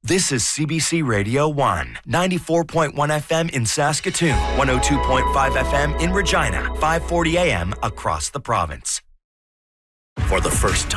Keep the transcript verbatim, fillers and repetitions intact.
This is C B C Radio one, ninety-four point one F M in Saskatoon, one oh two point five F M in Regina, five forty A M across the province. For the first time